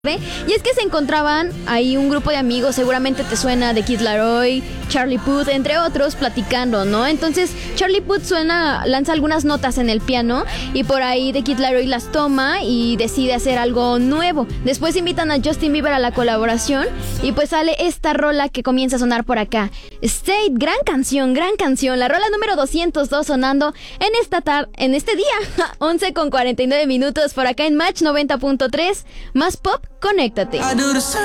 Y es que se encontraban ahí un grupo de amigos, seguramente te suena, de Kid Laroi, Charlie Puth, entre otros, platicando, ¿no? Entonces Charlie Puth lanza algunas notas en el piano y por ahí The Kid Laroi las toma y decide hacer algo nuevo. Después invitan a Justin Bieber a la colaboración y pues sale esta rola que comienza a sonar por acá. State, gran canción, la rola número 202 sonando en este día, 11:49 minutos por acá en Match 90.3, más pop, conéctate.